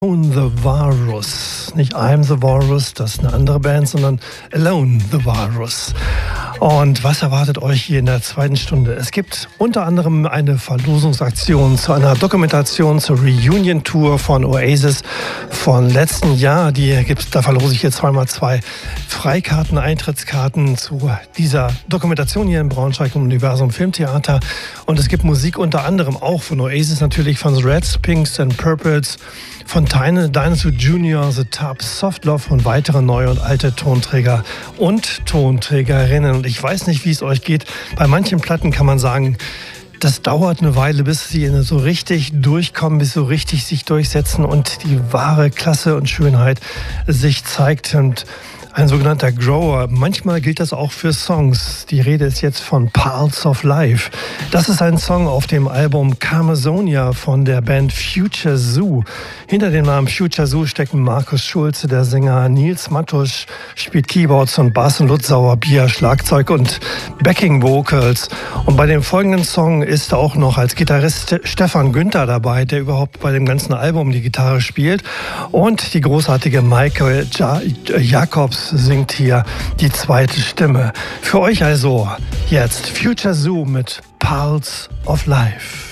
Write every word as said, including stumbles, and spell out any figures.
Alone the Walrus. Nicht I'm the Walrus, das ist eine andere Band, sondern Alone the Walrus. Und was erwartet euch hier in der zweiten Stunde? Es gibt unter anderem eine Verlosungsaktion zu einer Dokumentation zur Reunion-Tour von Oasis von letzten Jahr. Die gibt's, da verlose ich hier zweimal zwei Freikarten, Eintrittskarten zu dieser Dokumentation hier in Braunschweig im Universum Filmtheater. Und es gibt Musik unter anderem auch von Oasis, natürlich von The Reds, Pinks and Purples, von Dinosaur Junior, The Tubs, Soft Love und weitere neue und alte Tonträger und Tonträgerinnen. Und ich weiß nicht, wie es euch geht. Bei manchen Platten kann man sagen, das dauert eine Weile, bis sie so richtig durchkommen, bis so richtig sich durchsetzen und die wahre Klasse und Schönheit sich zeigt. Und ein sogenannter Grower. Manchmal gilt das auch für Songs. Die Rede ist jetzt von Pulse of Life. Das ist ein Song auf dem Album Carmasonia von der Band Future Zoo. Hinter dem Namen Future Zoo stecken Markus Schulze, der Sänger, Nils Mattusch spielt Keyboards und Bass und Lutz Sauerbier, Schlagzeug und Backing Vocals. Und bei dem folgenden Song ist auch noch als Gitarrist Stefan Günther dabei, der überhaupt bei dem ganzen Album die Gitarre spielt. Und die großartige Michael ja- Jacobs singt hier die zweite Stimme. Für euch also jetzt Future Zoo mit Pulse of Life.